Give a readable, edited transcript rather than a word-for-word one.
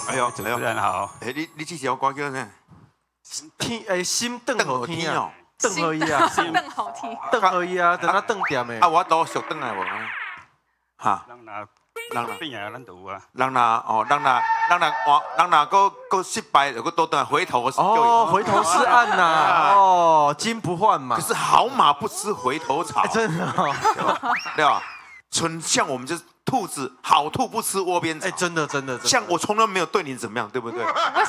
哎呦， 主持人好。 你这条歌叫呢？ 天心邓好天哦，邓好伊啊， 邓好听。 邓好伊啊，等下邓店的。 啊，我都熟转来无？哈， 人若人变啊，咱就有啊。 人若个失败，就个倒转回头是哦，回头是岸呐，哦，金不换嘛。 可是好马不吃回头草， 真的， 对吧？像我们就是兔子，好兔不吃窝边草。 真的。 像我从来没有对你怎么样，对不对？ 为